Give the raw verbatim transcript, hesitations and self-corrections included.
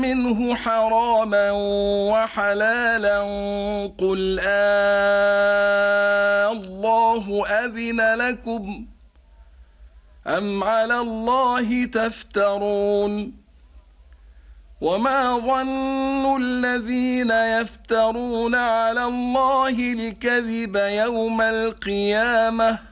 منه حراما وحلالا قل آه الله أذن لكم أم على الله تفترون وما ظن الذين يفترون على الله الكذب يوم القيامة